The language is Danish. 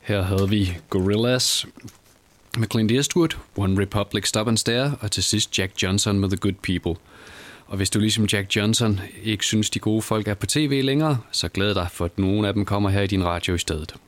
Her havde vi Gorillaz med Clint Eastwood, One Republic Stop and Stare, og til sidst Jack Johnson med The Good People. Og hvis du ligesom Jack Johnson ikke synes, de gode folk er på tv længere, så glæd dig, for at nogle af dem kommer her i din radio i stedet.